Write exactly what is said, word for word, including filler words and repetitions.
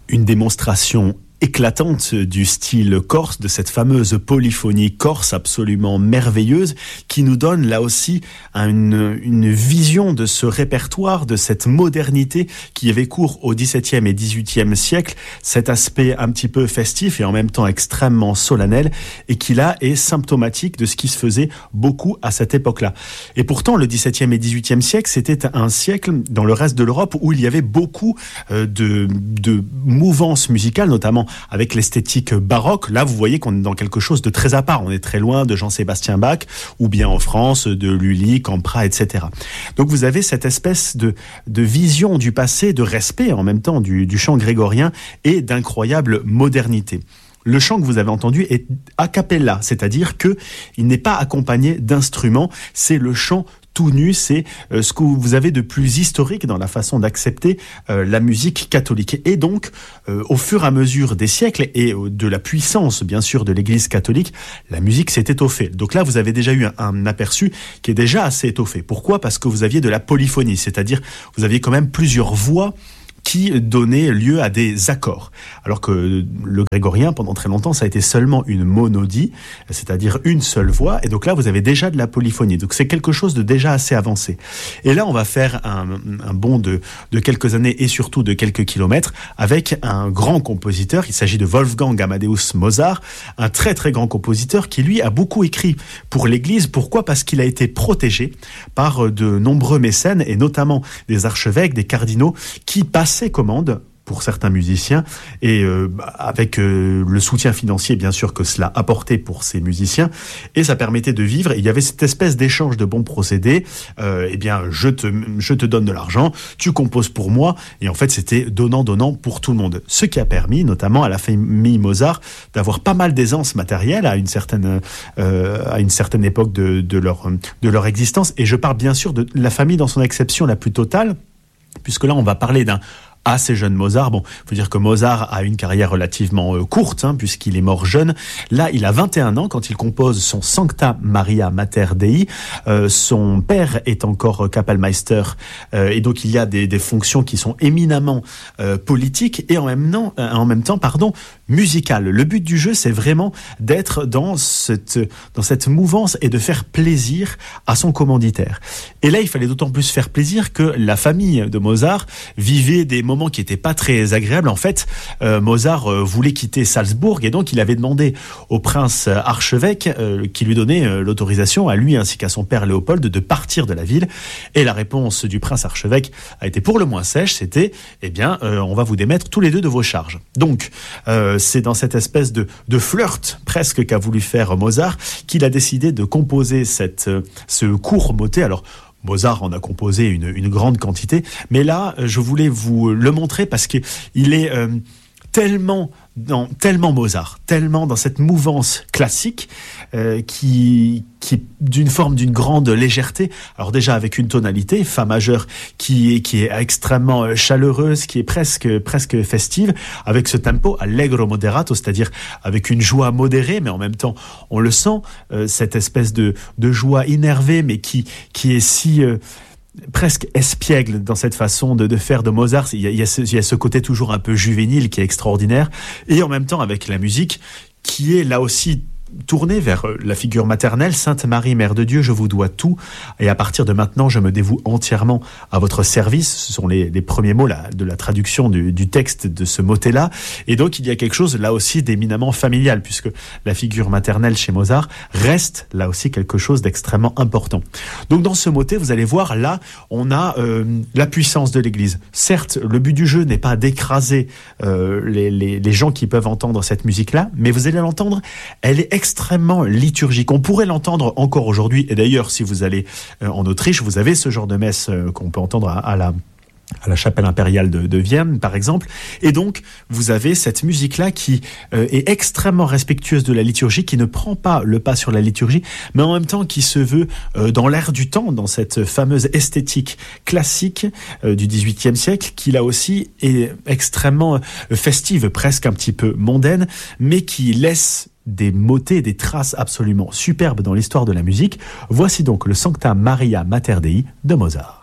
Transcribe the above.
Une démonstration éclatante du style corse, de cette fameuse polyphonie corse absolument merveilleuse qui nous donne là aussi une, une vision de ce répertoire, de cette modernité qui avait cours au dix-septième et dix-huitième siècle, cet aspect un petit peu festif et en même temps extrêmement solennel et qui là est symptomatique de ce qui se faisait beaucoup à cette époque-là. Et pourtant le dix-septième et dix-huitième siècle, c'était un siècle dans le reste de l'Europe où il y avait beaucoup de, de mouvances musicales, notamment avec l'esthétique baroque. Là, vous voyez qu'on est dans quelque chose de très à part. On est très loin de Jean-Sébastien Bach, ou bien en France, de Lully, Campra, et cetera. Donc, vous avez cette espèce de, de vision du passé, de respect en même temps du, du chant grégorien et d'incroyable modernité. Le chant que vous avez entendu est a cappella, c'est-à-dire que il n'est pas accompagné d'instruments. C'est le chant tout nu, c'est euh, ce que vous avez de plus historique dans la façon d'accepter euh, la musique catholique. Et donc, euh, au fur et à mesure des siècles et euh, de la puissance, bien sûr, de l'Église catholique, la musique s'est étoffée. Donc là, vous avez déjà eu un, un aperçu qui est déjà assez étoffé. Pourquoi ? Parce que vous aviez de la polyphonie, c'est-à-dire vous aviez quand même plusieurs voix qui donnait lieu à des accords. Alors que le grégorien, pendant très longtemps, ça a été seulement une monodie, c'est-à-dire une seule voix, et donc là, vous avez déjà de la polyphonie. Donc c'est quelque chose de déjà assez avancé. Et là, on va faire un, un bond de, de quelques années et surtout de quelques kilomètres avec un grand compositeur. Il s'agit de Wolfgang Amadeus Mozart, un très très grand compositeur qui, lui, a beaucoup écrit pour l'Église. Pourquoi ? Parce qu'il a été protégé par de nombreux mécènes, et notamment des archevêques, des cardinaux, qui passent ses commandes pour certains musiciens et euh, avec euh, le soutien financier bien sûr que cela apportait pour ces musiciens, et ça permettait de vivre. Et il y avait cette espèce d'échange de bons procédés. Euh, eh bien je te, je te donne de l'argent, tu composes pour moi, et en fait c'était donnant donnant pour tout le monde, ce qui a permis notamment à la famille Mozart d'avoir pas mal d'aisance matérielle à une certaine euh, à une certaine époque de, de leur de leur existence. Et je parle bien sûr de la famille dans son acception la plus totale, puisque là on va parler d'un assez jeune Mozart. Bon, il faut dire que Mozart a une carrière relativement euh, courte, hein, puisqu'il est mort jeune. Là, il a vingt et un ans quand il compose son Sancta Maria Mater Dei. Euh, son père est encore Kapellmeister, euh, et donc il y a des, des fonctions qui sont éminemment euh, politiques et en même temps, euh, en même temps, pardon, musicales. Le but du jeu, c'est vraiment d'être dans cette, dans cette mouvance et de faire plaisir à son commanditaire. Et là, il fallait d'autant plus faire plaisir que la famille de Mozart vivait des moments qui n'étaient pas très agréables. En fait, euh, Mozart euh, voulait quitter Salzbourg, et donc il avait demandé au prince euh, archevêque euh, qui lui donnait euh, l'autorisation à lui ainsi qu'à son père Léopold de partir de la ville. Et la réponse du prince archevêque a été pour le moins sèche, c'était eh bien euh, on va vous démettre tous les deux de vos charges. Donc euh, c'est dans cette espèce de, de flirt presque qu'a voulu faire Mozart qu'il a décidé de composer cette, euh, ce court motet. Alors Mozart en a composé une, une grande quantité, mais là, je voulais vous le montrer parce qu'il est euh, tellement, dans, tellement Mozart, tellement dans cette mouvance classique euh, qui, qui est d'une forme d'une grande légèreté. Alors déjà avec une tonalité, Fa majeur, qui est, qui est extrêmement chaleureuse, qui est presque, presque festive, avec ce tempo allegro moderato, c'est-à-dire avec une joie modérée, mais en même temps, on le sent, euh, cette espèce de, de joie énervée, mais qui, qui est si... Euh, presque espiègle dans cette façon de, de faire de Mozart. Il y, a, il, y a ce, il y a ce côté toujours un peu juvénile qui est extraordinaire, et en même temps avec la musique qui est là aussi tournée vers la figure maternelle. Sainte Marie, Mère de Dieu, je vous dois tout, et à partir de maintenant, je me dévoue entièrement à votre service. Ce sont les, les premiers mots là, de la traduction du, du texte de ce motet-là. Et donc, il y a quelque chose là aussi d'éminemment familial, puisque la figure maternelle chez Mozart reste là aussi quelque chose d'extrêmement important. Donc, dans ce motet, vous allez voir, là, on a euh, la puissance de l'Église. Certes, le but du jeu n'est pas d'écraser euh, les, les, les gens qui peuvent entendre cette musique-là, mais vous allez l'entendre, elle est extrêmement liturgique. On pourrait l'entendre encore aujourd'hui, et d'ailleurs, si vous allez euh, en Autriche, vous avez ce genre de messe euh, qu'on peut entendre à, à la à la chapelle impériale de, de Vienne, par exemple. Et donc, vous avez cette musique-là qui euh, est extrêmement respectueuse de la liturgie, qui ne prend pas le pas sur la liturgie, mais en même temps qui se veut euh, dans l'air du temps, dans cette fameuse esthétique classique euh, du dix-huitième siècle, qui là aussi est extrêmement euh, festive, presque un petit peu mondaine, mais qui laisse des motets, des traces absolument superbes dans l'histoire de la musique. Voici donc le Sancta Maria Mater Dei de Mozart.